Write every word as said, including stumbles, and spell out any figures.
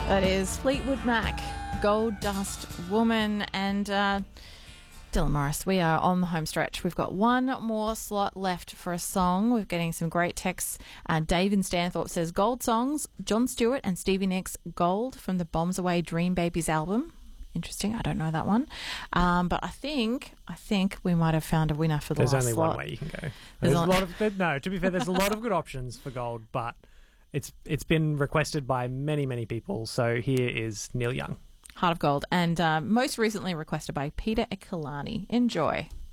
That is Fleetwood Mac, Gold Dust Woman, and uh, Dylan Morris. We are on the home stretch. We've got one more slot left for a song. We're getting some great texts. Uh, Dave in Stanthorpe says, Gold songs, John Stewart and Stevie Nicks, Gold from the Bombs Away Dream Babies album. Interesting. I don't know that one. Um, but I think I think we might have found a winner for the There's last only slot. one way you can go. There's, a lot of no. To be fair, there's a lot of good options for Gold, but it's it's been requested by many many people. So here is Neil Young, Heart of Gold, and uh, most recently requested by Peter Ekalani. Enjoy.